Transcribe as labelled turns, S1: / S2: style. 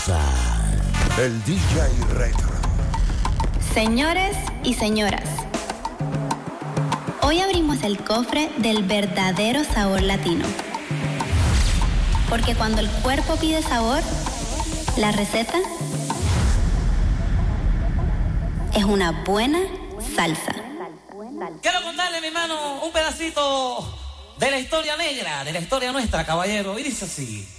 S1: comienza el DJ Retro.
S2: Señores y señoras, hoy abrimos el cofre del verdadero sabor latino. Porque cuando el cuerpo pide sabor, la receta es una buena salsa.
S3: Quiero contarle, mi hermano, un pedacito de la historia negra, de la historia nuestra, caballero. Y dice así.